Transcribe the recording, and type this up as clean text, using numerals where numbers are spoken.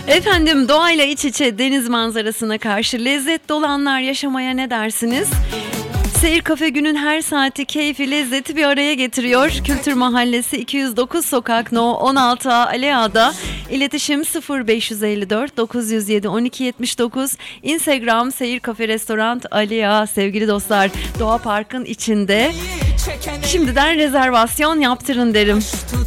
Efendim, doğayla iç içe deniz manzarasına karşı lezzet dolu anlar yaşamaya ne dersiniz? Seyir Kafe günün her saati keyfi lezzeti bir araya getiriyor. Kültür Mahallesi 209 Sokak No 16A Alea'da. İletişim 0554 907 1279. Instagram Seyir Kafe Restoran Alea. Sevgili dostlar, Doğa Park'ın içinde. Şimdiden rezervasyon yaptırın derim.